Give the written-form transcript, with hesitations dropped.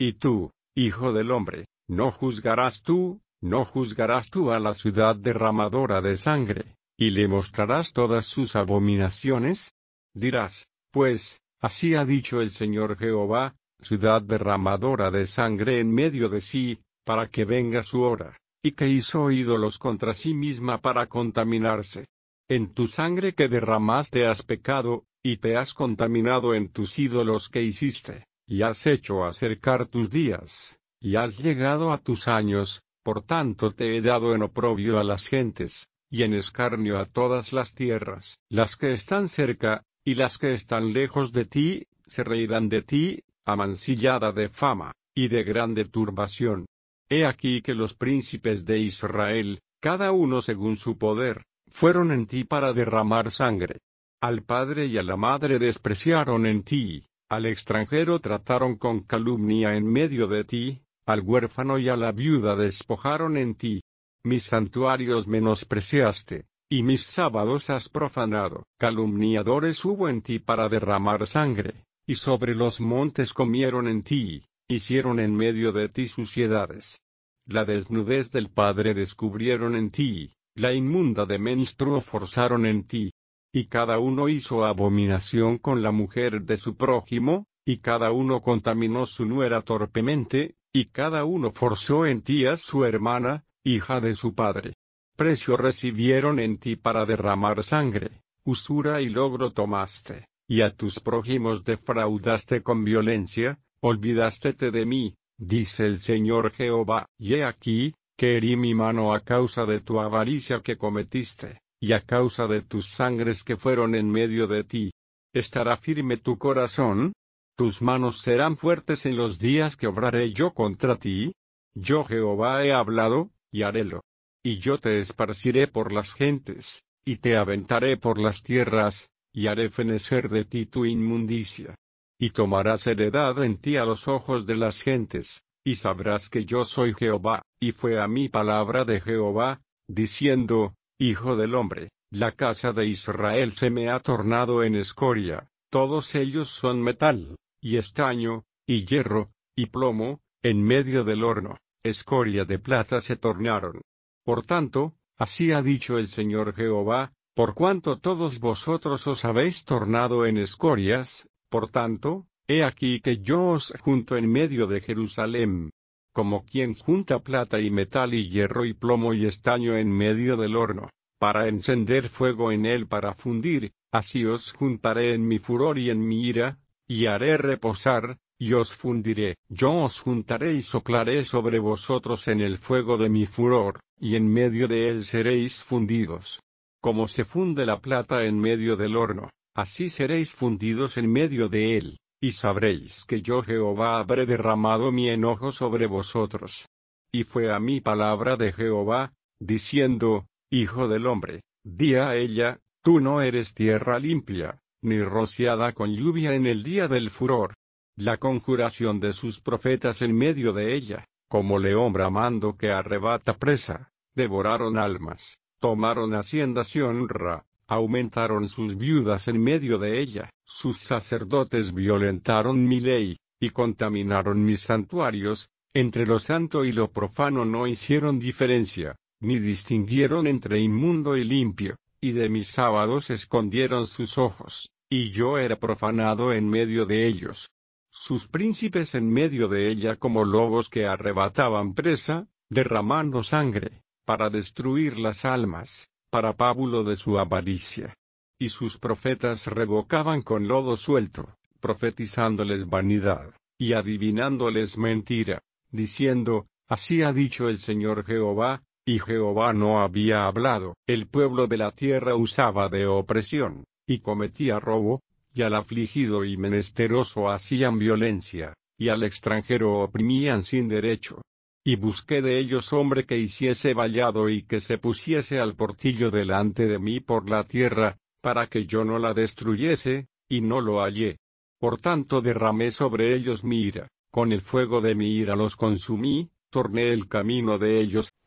Y tú, hijo del hombre, ¿no juzgarás tú a la ciudad derramadora de sangre, y le mostrarás todas sus abominaciones? Dirás, pues, así ha dicho el Señor Jehová, ciudad derramadora de sangre en medio de sí, para que venga su hora, y que hizo ídolos contra sí misma para contaminarse. En tu sangre que derramaste has pecado, y te has contaminado en tus ídolos que hiciste, y has hecho acercar tus días, y has llegado a tus años, por tanto te he dado en oprobio a las gentes, y en escarnio a todas las tierras. Las que están cerca, y las que están lejos de ti, se reirán de ti, amancillada de fama, y de grande turbación. He aquí que los príncipes de Israel, cada uno según su poder, fueron en ti para derramar sangre. Al padre y a la madre despreciaron en ti, al extranjero trataron con calumnia en medio de ti, al huérfano y a la viuda despojaron en ti. Mis santuarios menospreciaste, y mis sábados has profanado. Calumniadores hubo en ti para derramar sangre, y sobre los montes comieron en ti, hicieron en medio de ti suciedades. La desnudez del padre descubrieron en ti, la inmunda de menstruo forzaron en ti. Y cada uno hizo abominación con la mujer de su prójimo, y cada uno contaminó su nuera torpemente, y cada uno forzó en ti a su hermana, hija de su padre. Precio recibieron en ti para derramar sangre, usura y logro tomaste, y a tus prójimos defraudaste con violencia, olvidástete de mí, dice el Señor Jehová. Y he aquí, que herí mi mano a causa de tu avaricia que cometiste, y a causa de tus sangres que fueron en medio de ti. ¿Estará firme tu corazón? ¿Tus manos serán fuertes en los días que obraré yo contra ti? Yo Jehová he hablado, y harélo. Y yo te esparciré por las gentes, y te aventaré por las tierras, y haré fenecer de ti tu inmundicia. Y tomarás heredad en ti a los ojos de las gentes, y sabrás que yo soy Jehová. Y fue a mí palabra de Jehová, diciendo, Hijo del hombre, la casa de Israel se me ha tornado en escoria, todos ellos son metal, y estaño, y hierro, y plomo, en medio del horno, escoria de plata se tornaron. Por tanto, así ha dicho el Señor Jehová, por cuanto todos vosotros os habéis tornado en escorias, por tanto, he aquí que yo os junto en medio de Jerusalén, como quien junta plata y metal y hierro y plomo y estaño en medio del horno, para encender fuego en él para fundir, así os juntaré en mi furor y en mi ira, y haré reposar, y os fundiré. Yo os juntaré y soplaré sobre vosotros en el fuego de mi furor, y en medio de él seréis fundidos. Como se funde la plata en medio del horno, así seréis fundidos en medio de él. Y sabréis que yo Jehová habré derramado mi enojo sobre vosotros. Y fue a mí palabra de Jehová, diciendo, Hijo del hombre, di a ella, tú no eres tierra limpia, ni rociada con lluvia en el día del furor. La conjuración de sus profetas en medio de ella, como león bramando que arrebata presa, devoraron almas, tomaron haciendas y honra. Aumentaron sus viudas en medio de ella, sus sacerdotes violentaron mi ley, y contaminaron mis santuarios, entre lo santo y lo profano no hicieron diferencia, ni distinguieron entre inmundo y limpio, y de mis sábados escondieron sus ojos, y yo era profanado en medio de ellos. Sus príncipes en medio de ella como lobos que arrebataban presa, derramando sangre, para destruir las almas, para pábulo de su avaricia. Y sus profetas revocaban con lodo suelto, profetizándoles vanidad, y adivinándoles mentira, diciendo, así ha dicho el Señor Jehová, y Jehová no había hablado. El pueblo de la tierra usaba de opresión, y cometía robo, y al afligido y menesteroso hacían violencia, y al extranjero oprimían sin derecho. Y busqué de ellos hombre que hiciese vallado y que se pusiese al portillo delante de mí por la tierra, para que yo no la destruyese, y no lo hallé. Por tanto derramé sobre ellos mi ira, con el fuego de mi ira los consumí, torné el camino de ellos,